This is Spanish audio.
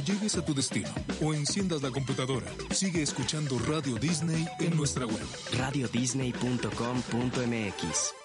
llegues a tu destino o enciendas la computadora, sigue escuchando Radio Disney en nuestra web. radiodisney.com.mx